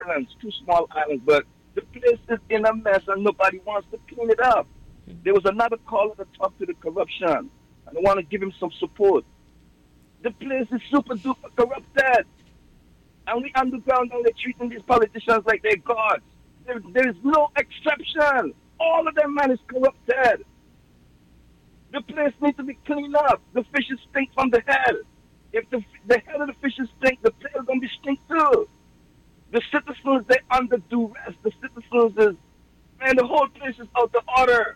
islands, two small islands, but the place is in a mess and nobody wants to clean it up. There was another caller that talked to the corruption, and I want to give him some support. The place is super duper corrupted, and we underground and they're treating these politicians like they're gods. There is no exception. All of them, man, is corrupted. The place needs to be cleaned up. The fishes stink from the head. If the head of the fishes stink, the tail gonna be stink too. The citizens, they under duress. The citizens is, man, the whole place is out of order.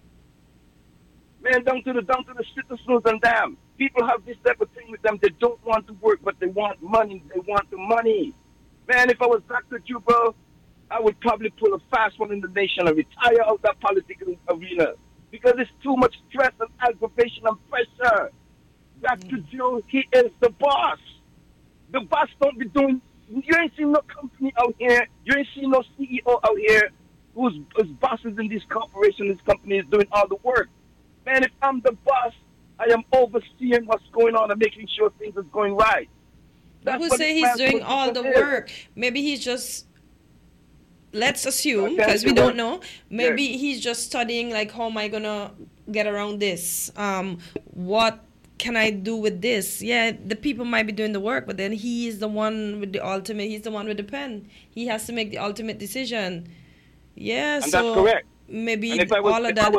Man, down to the citizens and them. People have this type of thing with them. They don't want to work, but they want money. They want the money. Man, if I was Dr. Jubal, I would probably pull a fast one in the nation and retire out that political arena. Because it's too much stress and aggravation and pressure. Dr. Joe, he is the boss. The boss don't be doing, you ain't seen no company out here, you ain't seen no CEO out here whose bosses in this corporation, this company is doing all the work. Man, if I'm the boss, I am overseeing what's going on and making sure things are going right. I would say he's doing all the work. Maybe he's just, let's assume, because we don't know, maybe he's just studying, like, how am I going to get around this? What can I do with this? Yeah, the people might be doing the work, but then he is the one with the ultimate, he's the one with the pen. He has to make the ultimate decision. Yeah, and so that's correct. Maybe and if I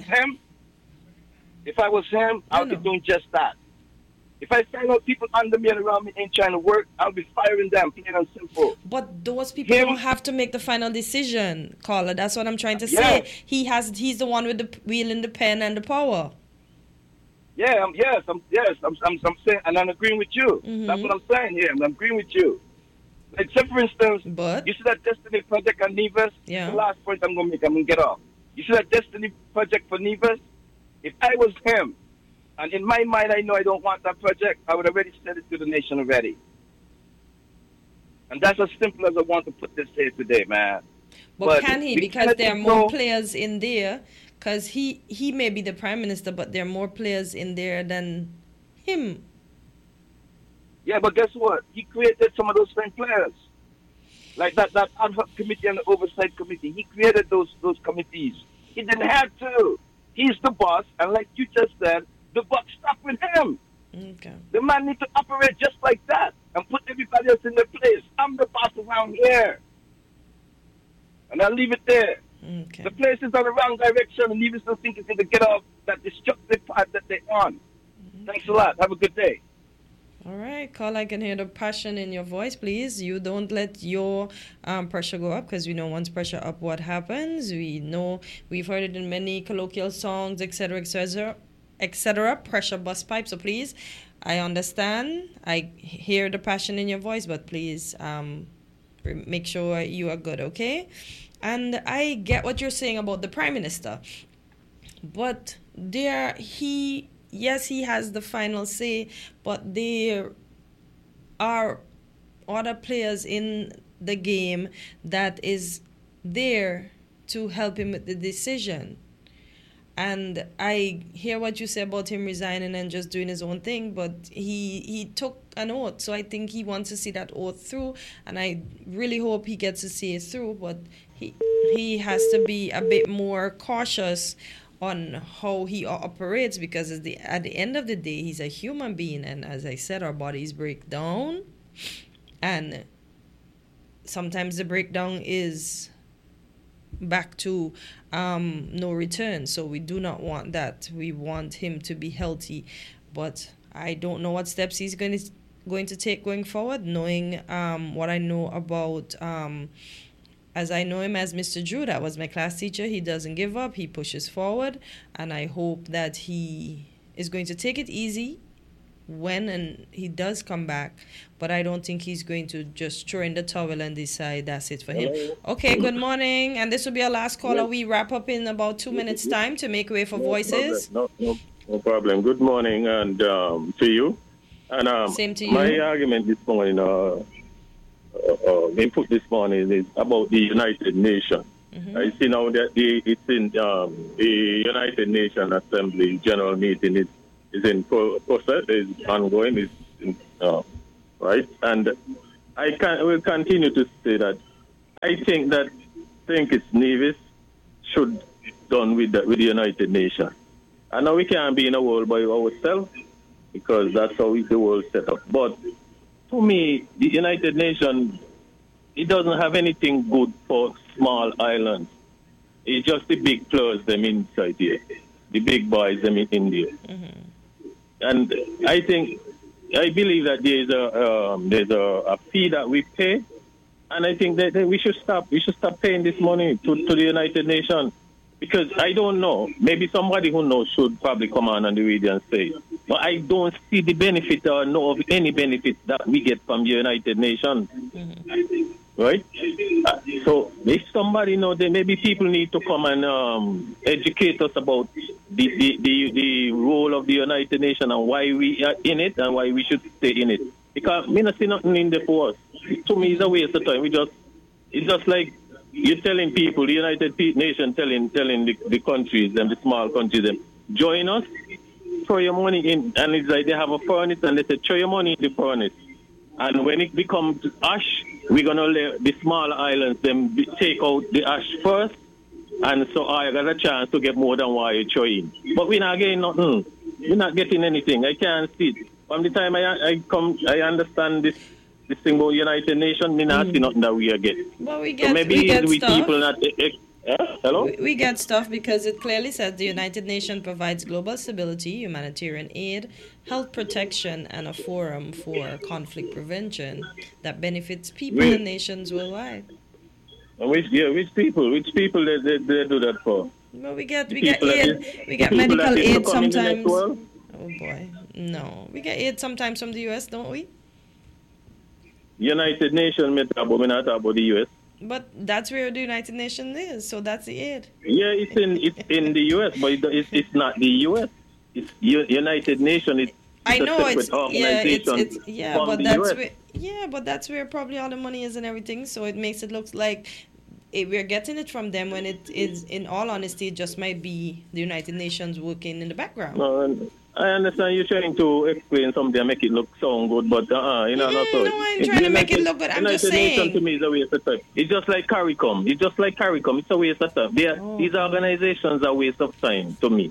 was him, I would be doing just that. If I find out people under me and around me ain't trying to work, I'll be firing them, plain and simple. But those people don't have to make the final decision, caller. That's what I'm trying to say. He's the one with the wheel and the pen and the power. Yeah, I'm saying, and I'm agreeing with you. Mm-hmm. That's what I'm saying here. I'm agreeing with you. Like, say for instance, you see that Destiny project on Nevis? Yeah. The last point I'm going to make, I'm going to get off. You see that Destiny project for Nevis? If I was him, and in my mind I know I don't want that project, I would already said it to the nation already. And that's as simple as I want to put this here today, man. But can he? Because there are more players in there. Because he may be the prime minister, but there are more players in there than him. Yeah, but guess what? He created some of those same players. Like that ad hoc committee and the oversight committee. He created those committees. He didn't have to. He's the boss, and like you just said, the buck stopped with him. Okay. The man needs to operate just like that and put everybody else in their place. I'm the boss around here. And I'll leave it there. Okay. The place is on the wrong direction, and even still think it's going to get off that destructive path that they're on. Okay. Thanks a lot. Have a good day. All right, Carl, I can hear the passion in your voice, please. You don't let your pressure go up, because we know once pressure up, what happens. We know we've heard it in many colloquial songs, etc., etc., etc. Pressure bust pipe. So please, I understand. I hear the passion in your voice, but please make sure you are good, okay? And I get what you're saying about the Prime Minister, but yes, he has the final say, but there are other players in the game that is there to help him with the decision. And I hear what you say about him resigning and just doing his own thing, but he took an oath, so I think he wants to see that oath through, and I really hope he gets to see it through, but he has to be a bit more cautious on how he operates, because at the end of the day, he's a human being, and as I said, our bodies break down, and sometimes the breakdown is back to no return. So we do not want that. We want him to be healthy, but I don't know what steps he's going to take going forward, knowing what I know about as I know him as Mr. Drew. That was my class teacher. He doesn't give up. He pushes forward. And I hope that he is going to take it easy when and he does come back. But I don't think he's going to just throw in the towel and decide that's it for him. Okay, good morning. And this will be our last caller. We wrap up in about 2 minutes' time to make way for voices. No problem. Good morning and to you. And same to you. My argument this morning, input this morning is about the United Nations. Mm-hmm. I see now that it's in the United Nations Assembly General Meeting is in process, is ongoing, right? And I will continue to say that I think that St. Kitts Nevis should be done with the United Nations. I know we can't be in a world by ourselves because that's how the world set up. But to me, the United Nations, it doesn't have anything good for small islands. It's just the big players them inside here, the big boys them in India. And I believe that there's a fee that we pay, and I think that we should stop. We should stop paying this money to the United Nations because I don't know. Maybe somebody who knows should probably come on the radio and say, but I don't see the benefit or know of any benefit that we get from the United Nations. Right? So if somebody know, then maybe people need to come and educate us about the role of the United Nations and why we are in it and why we should stay in it. Because me not see nothing in there for us. To me, it's a waste of time. It's just like you're telling people, the United Nations telling the countries, them the small countries, them join us, throw your money in, and it's like they have a furnace and they say throw your money in the furnace. And when it becomes ash, we're going to let the small islands them take out the ash first. And so I got a chance to get more than what you're throwing. But we're not getting nothing. We're not getting anything. I can't see it. From the time I understand this thing about United Nations, me not see nothing that we are getting. Well, we So get stuff. people not... Hello? We get stuff because it clearly says the United Nations provides global stability, humanitarian aid, health protection, and a forum for conflict prevention that benefits people and nations worldwide. Which people? Which people they do that for? Well, we get aid. We get medical aid sometimes. Oh boy, no, we get aid sometimes from the U.S., don't we? United Nations, but we not talk about the U.S. But that's where the United Nations is, so that's the aid. Yeah, it's in the U.S., but it's not the U.S. It's United Nations. It's I know it's but that's where probably all the money is and everything. So it makes it look like we're getting it from them when it is, in all honesty, it just might be the United Nations working in the background. No, I understand you're trying to explain something and make it sound good, but No, I'm trying to make it look good. I'm just saying. United Nations to me is a waste of time. It's just like CARICOM. It's a waste of time. These organizations are a waste of time to me.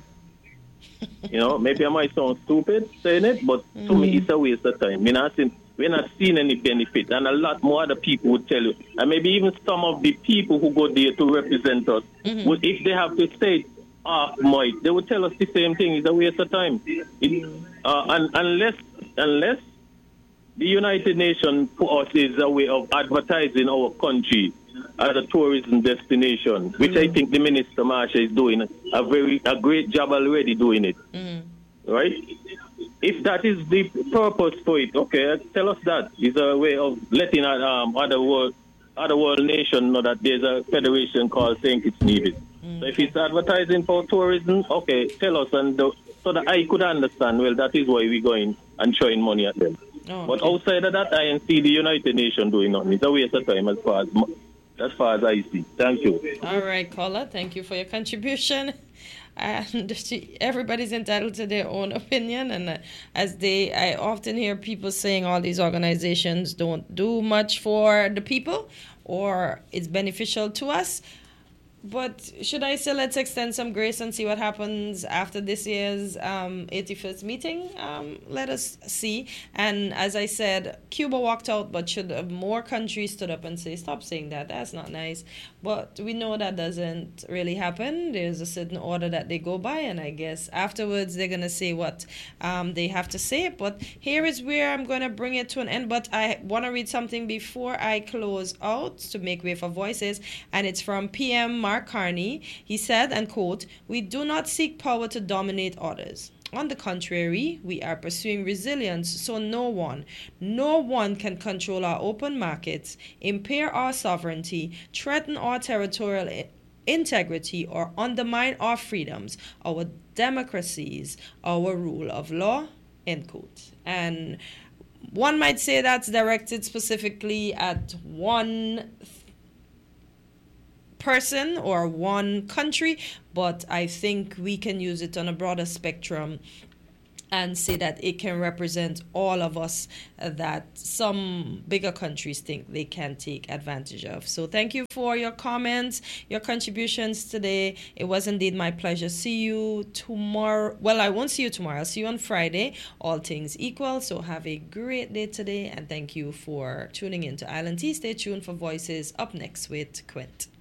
Maybe I might sound stupid saying it, but to me it's a waste of time. We're not seeing any benefit, and a lot more other people would tell you, and maybe even some of the people who go there to represent us, if they have to say might, they would tell us the same thing. It's a waste of time. Unless the United Nations for us is a way of advertising our country as a tourism destination, which I think the Minister Marsha is doing a great job already doing it. Right? If that is the purpose for it, okay, tell us that. It's a way of letting other world nations know that there's a federation called St. Kitts Nevis. So if it's advertising for tourism, okay, tell us, and so that I could understand, well, that is why we're going and throwing money at them. But outside of that, I see the United Nations doing nothing. It's a waste of time as far as I see. Thank you. All right, caller. Thank you for your contribution. And everybody's entitled to their own opinion. And I often hear people saying all these organizations don't do much for the people or it's beneficial to us. But should I say let's extend some grace and see what happens after this year's 81st meeting? Let us see. And as I said, Cuba walked out, but should more countries stood up and say, stop saying that. That's not nice. But we know that doesn't really happen. There's a certain order that they go by, and I guess afterwards they're going to say what they have to say. But here is where I'm going to bring it to an end. But I want to read something before I close out to make way for voices, and it's from PM Mark Carney. He said, and quote, "We do not seek power to dominate others. On the contrary, we are pursuing resilience so no one can control our open markets, impair our sovereignty, threaten our territorial integrity, or undermine our freedoms, our democracies, our rule of law," end quote. And one might say that's directed specifically at one person or one country, but I think we can use it on a broader spectrum and say that it can represent all of us that some bigger countries think they can take advantage of. So thank you for your comments, your contributions today. It was indeed my pleasure. See you tomorrow. Well, I won't see you tomorrow. I'll see you on Friday, all things equal. So have a great day today, and thank you for tuning in to Island Tea. Stay tuned for Voices up next with Quint.